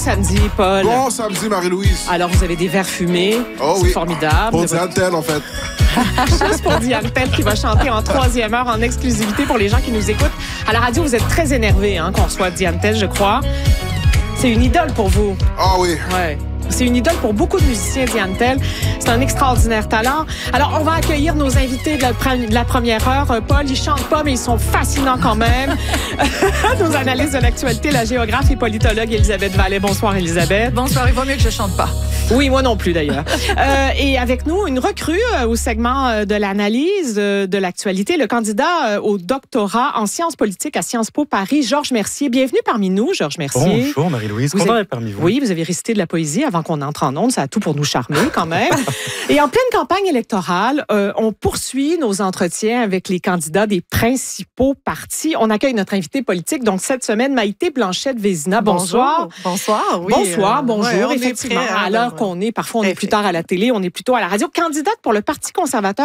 samedi, Paul. Bon samedi, Marie-Louise. Alors, vous avez des verres fumés. Oh c'est oui. formidable. Pour Diane Tell, en fait. Juste pour Diane Tell qui va chanter en 3e heure en exclusivité pour les gens qui nous écoutent. À la radio, vous êtes très énervés qu'on reçoit Diane Tell, je crois. C'est une idole pour vous. Ah oui. Ouais. C'est une idole pour beaucoup de musiciens, Diane Tell. C'est un extraordinaire talent. Alors, on va accueillir nos invités de la première heure. Paul, ils chantent pas, mais ils sont fascinants quand même. Nos analystes de l'actualité, la géographe et politologue Elisabeth Vallée. Bonsoir, Elisabeth. Bonsoir, il vaut mieux que je chante pas. Oui, moi non plus d'ailleurs. Et avec nous, une recrue au segment de l'analyse de l'actualité, le candidat au doctorat en sciences politiques à Sciences Po Paris, Georges Mercier. Bienvenue parmi nous, Georges Mercier. Bonjour Marie-Louise, content d'être parmi vous. Oui, vous avez récité de la poésie avant qu'on entre en ondes, ça a tout pour nous charmer quand même. Et en pleine campagne électorale, on poursuit nos entretiens avec les candidats des principaux partis. On accueille notre invité politique, donc cette semaine, Maïté Blanchette-Vézina. Bonsoir. Bonsoir, oui. Bonsoir, bonjour. Ouais, effectivement, à l'heure qu'on est, parfois on est plus tard à la télé, on est plutôt à la radio. Candidate pour le Parti conservateur